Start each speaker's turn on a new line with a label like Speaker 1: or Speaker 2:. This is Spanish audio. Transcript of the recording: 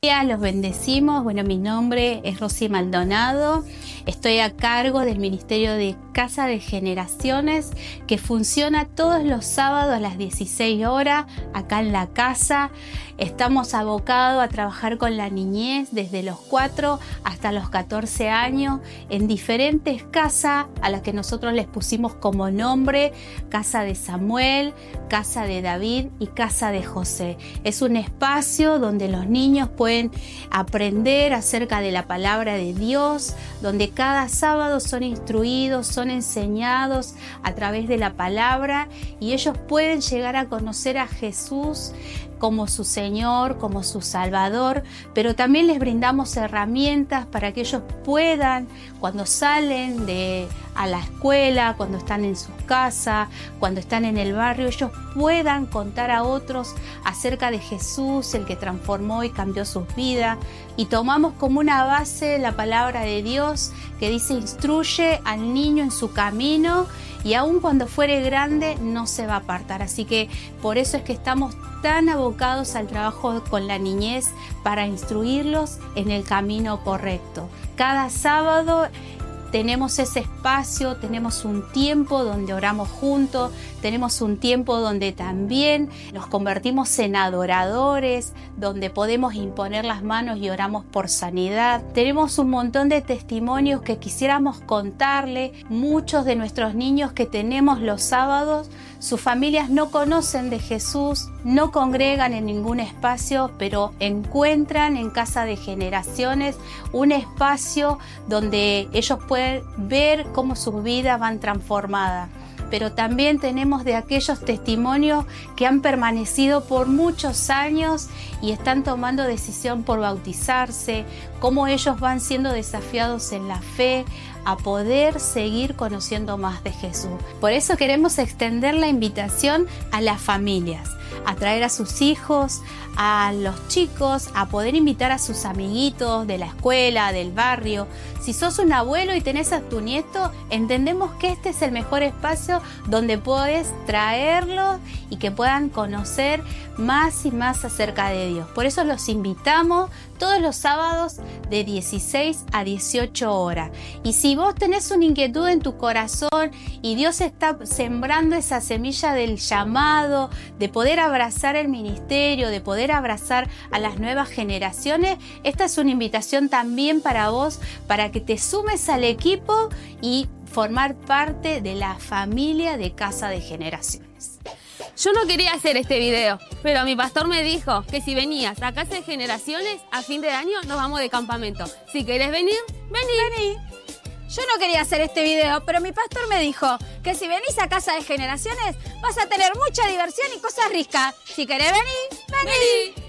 Speaker 1: Los bendecimos. Bueno, mi nombre es Rosy Maldonado. Estoy a cargo del Ministerio de Casa de Generaciones, que funciona todos los sábados a las 16 horas acá en la casa. Estamos abocados a trabajar con la niñez desde los 4 hasta los 14 años en diferentes casas a las que nosotros les pusimos como nombre: Casa de Samuel, Casa de David y Casa de José. Es un espacio donde los niños pueden aprender acerca de la palabra de Dios, donde cada sábado son instruidos, son enseñados a través de la palabra, y ellos pueden llegar a conocer a Jesús como su Señor, como su Salvador, pero también les brindamos herramientas para que ellos puedan, cuando salen a la escuela, cuando están en sus casas, cuando están en el barrio, ellos puedan contar a otros acerca de Jesús, el que transformó y cambió sus vidas. Y tomamos como una base la palabra de Dios, que dice: instruye al niño en su camino, y aun cuando fuere grande no se va a apartar. Así que por eso es que estamos tan abocados al trabajo con la niñez, para instruirlos en el camino correcto. Cada sábado tenemos ese espacio, tenemos un tiempo donde oramos juntos, tenemos un tiempo donde también nos convertimos en adoradores, donde podemos imponer las manos y oramos por sanidad. Tenemos un montón de testimonios que quisiéramos contarle. Muchos de nuestros niños que tenemos los sábados, sus familias no conocen de Jesús, no congregan en ningún espacio, pero encuentran en Casa de Generaciones un espacio donde ellos pueden ver cómo sus vidas van transformadas. Pero también tenemos de aquellos testimonios que han permanecido por muchos años y están tomando decisión por bautizarse, cómo ellos van siendo desafiados en la fe a poder seguir conociendo más de Jesús. Por eso queremos extender la invitación a las familias, a traer a sus hijos, a los chicos, a poder invitar a sus amiguitos de la escuela, del barrio. Si sos un abuelo y tenés a tu nieto, entendemos que este es el mejor espacio donde podés traerlos y que puedan conocer más y más acerca de Dios. Por eso los invitamos todos los sábados de 16 a 18 horas. Y si vos tenés una inquietud en tu corazón y Dios está sembrando esa semilla del llamado, de poder abrazar el ministerio, de poder abrazar a las nuevas generaciones, esta es una invitación también para vos, para que te sumes al equipo y formar parte de la familia de Casa de Generaciones.
Speaker 2: Yo no quería hacer este video, pero mi pastor me dijo que si venías a Casa de Generaciones, a fin de año nos vamos de campamento. Si querés venir, vení.
Speaker 3: Yo no quería hacer este video, pero mi pastor me dijo que si venís a Casa de Generaciones vas a tener mucha diversión y cosas ricas. Si querés venir, vení.